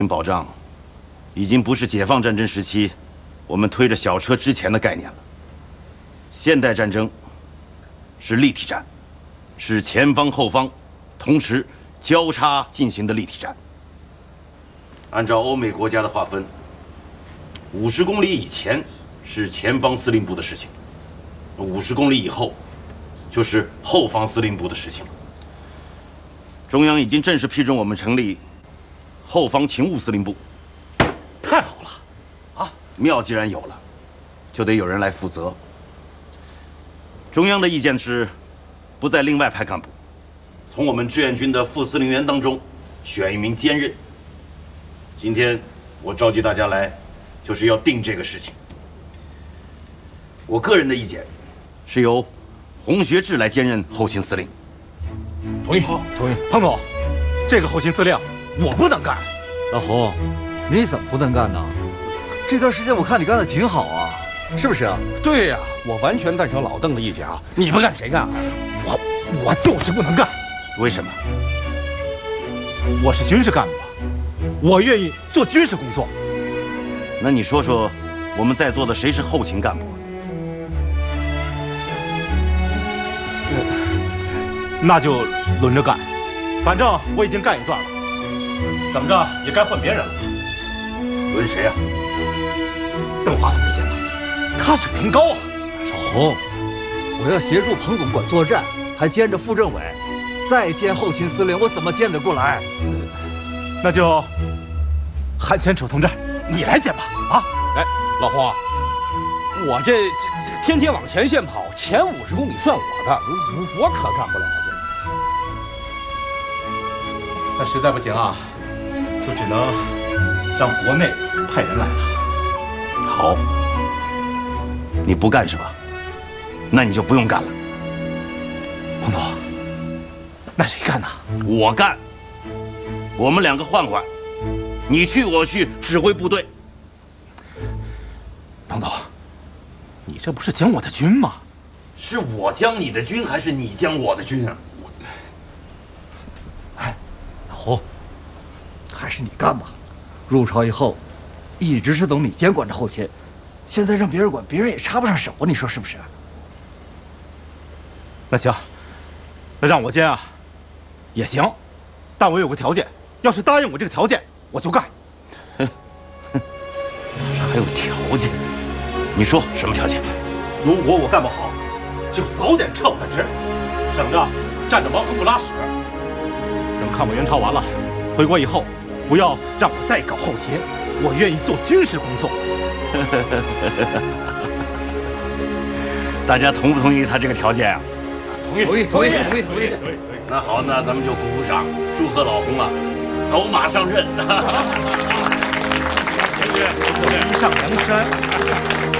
保障已经不是解放战争时期我们推着小车之前的概念了。现代战争是立体战，是前方后方同时交叉进行的立体战。按照欧美国家的划分，50公里以前是前方司令部的事情，50公里以后就是后方司令部的事情了。中央已经正式批准我们成立后方勤务司令部。 太好了，啊， 庙既然有了，就得有人来负责。中央的意见是，不再另外派干部，从我们志愿军的副司令员当中选一名兼任。今天我召集大家来，就是要定这个事情。我个人的意见，是由洪学智来兼任后勤司令。 同意，同意。彭总，这个后勤司令我不能干。 老洪，你怎么不能干呢？这段时间我看你干的挺好啊，是不是啊？ 对呀，我完全赞成老邓的意见啊！你不干谁干啊？我就是不能干。 为什么？ 我是军事干部，我愿意做军事工作。 那你说说，我们在座的谁是后勤干部？ 那就轮着干，反正我已经干一段了，怎么着也该换别人了。 轮谁啊？ 邓华同志见吧，他水平高啊。 老洪，我要协助彭总管作战，还兼着副政委，再兼后勤司令，我怎么兼得过来？ 那就韩先楚同志，你来兼吧。啊， 哎，老洪，我这天天往前线跑，前50公里算我的，我可干不了这。 那实在不行啊，就只能让国内派人来了。 好，你不干是吧？那你就不用干了。 彭总，那谁干呢？ 我干。我们两个换换，你去我去指挥部队。 彭总，你这不是将我的军吗？ 是我将你的军，还是你将我的军啊？ 哎，老洪，还是你干吧。入朝以后，一直是都你监管着后勤，现在让别人管，别人也插不上手啊，你说是不是？ 那行，那让我监啊，也行，但我有个条件，要是答应我这个条件，我就干。 还有条件？你说什么条件？ 如果我干不好，就早点撤我的职，省着占着茅坑不拉屎。等抗美援朝完了，回国以后，不要让我再搞后勤，我愿意做军事工作。 大家同不同意他这个条件啊？ 同意， 同意，同意，同意，同意。 那好，那咱们就鼓鼓掌，祝贺老洪啊，走马上任。 一上梁山。